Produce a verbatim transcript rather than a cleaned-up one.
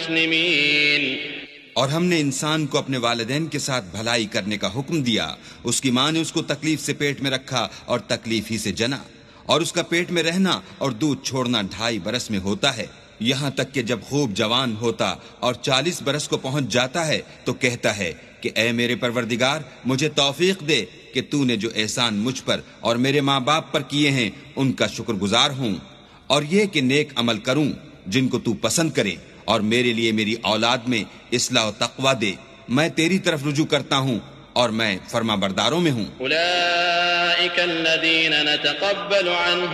और हमने इंसान को अपने वालिदैन के साथ भलाई करने का हुक्म दिया। उसकी माँ ने उसको तकलीफ से पेट में रखा और तकलीफ ही से जना, और उसका पेट में रहना और दूध छोड़ना ढाई बरस में होता है, यहाँ तक कि जब खूब जवान होता और चालीस बरस को पहुंच जाता है तो कहता है कि ऐ मेरे परवरदिगार, मुझे तौफीक दे कि तूने जो एहसान मुझ पर और मेरे माँ बाप पर किए हैं उनका शुक्रगुजार हूँ, और ये कि नेक अमल करूँ जिनको तू पसंद करे, और मेरे लिए मेरी औलाद में इस्लाह और तक़वा दे। मैं तेरी तरफ रुजू करता हूँ और मैं फर्माबरदारों में हूँ।